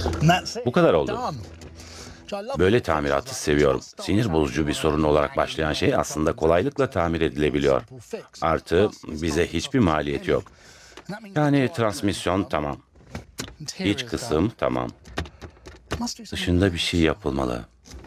Bu kadar oldu. Böyle tamiratı seviyorum. Sinir bozucu bir sorun olarak başlayan şey aslında kolaylıkla tamir edilebiliyor. Artı bize hiçbir maliyet yok. Yani transmisyon tamam. İç kısım tamam. Dışında bir şey yapılmalı.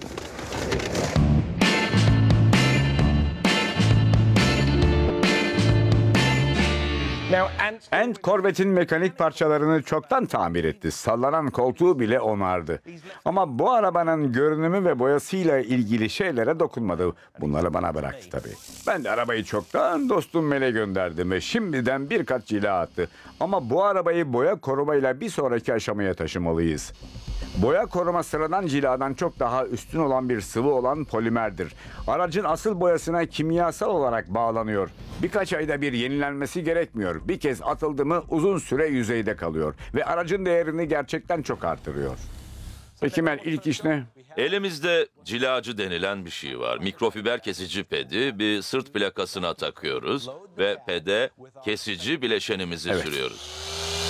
Ant Corvette'in mekanik parçalarını çoktan tamir etti. Sallanan koltuğu bile onardı. Ama bu arabanın görünümü ve boyasıyla ilgili şeylere dokunmadı. Bunları bana bıraktı tabii. Ben de arabayı çoktan dostum Mel'e gönderdim ve şimdiden birkaç cila attı. Ama bu arabayı boya korumayla bir sonraki aşamaya taşımalıyız. Boya koruma sıradan ciladan çok daha üstün olan bir sıvı olan polimerdir. Aracın asıl boyasına kimyasal olarak bağlanıyor. Birkaç ayda bir yenilenmesi gerekmiyor. Bir kez atıldı mı uzun süre yüzeyde kalıyor. Ve aracın değerini gerçekten çok artırıyor. Peki Mel, ilk iş ne? Elimizde cilacı denilen bir şey var. Mikrofiber kesici pedi bir sırt plakasına takıyoruz ve pede kesici bileşenimizi sürüyoruz.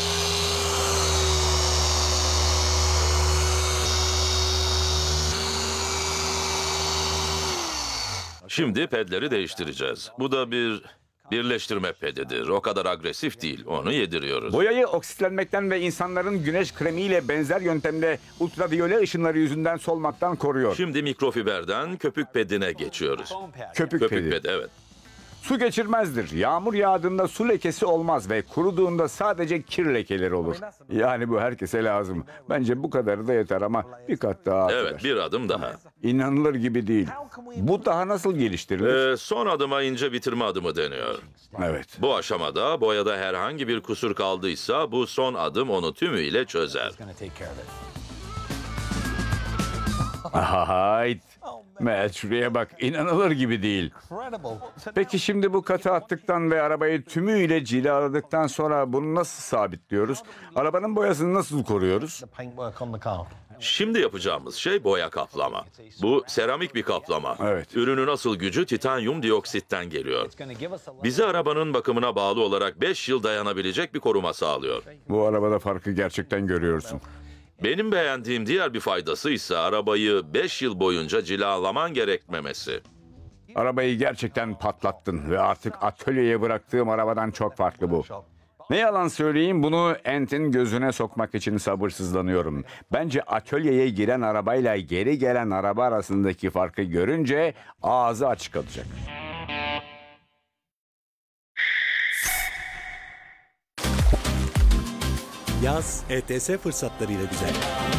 Şimdi pedleri değiştireceğiz. Bu da bir birleştirme pedidir. O kadar agresif değil. Onu yediriyoruz. Boyayı oksitlenmekten ve insanların güneş kremiyle benzer yöntemde ultraviyole ışınları yüzünden solmaktan koruyor. Şimdi mikrofiberden köpük pedine geçiyoruz. Köpük Köpük pedi. pedi, evet. Su geçirmezdir. Yağmur yağdığında su lekesi olmaz ve kuruduğunda sadece kir lekeleri olur. Yani bu herkese lazım. Bence bu kadarı da yeter ama bir kat daha artırır. Evet, bir adım daha. İnanılır gibi değil. Bu daha nasıl geliştirilir? Son adıma ince bitirme adımı deniyor. Evet. Bu aşamada boyada herhangi bir kusur kaldıysa bu son adım onu tümüyle çözer. Hayt. Mel, şuraya bak, inanılır gibi değil. Peki şimdi bu katı attıktan ve arabayı tümüyle cilaladıktan sonra bunu nasıl sabitliyoruz? Arabanın boyasını nasıl koruyoruz? Şimdi yapacağımız şey boya kaplama. Bu seramik bir kaplama. Evet. Ürünün asıl gücü titanyum dioksitten geliyor. Bize arabanın bakımına bağlı olarak 5 yıl dayanabilecek bir koruma sağlıyor. Bu arabada farkı gerçekten görüyorsun. Benim beğendiğim diğer bir faydası ise arabayı 5 yıl boyunca cilalaman gerekmemesi. Arabayı gerçekten patlattın ve artık atölyeye bıraktığım arabadan çok farklı bu. Ne yalan söyleyeyim, bunu Ant'in gözüne sokmak için sabırsızlanıyorum. Bence atölyeye giren arabayla geri gelen araba arasındaki farkı görünce ağzı açık kalacak. Yaz ETS fırsatlarıyla güzel.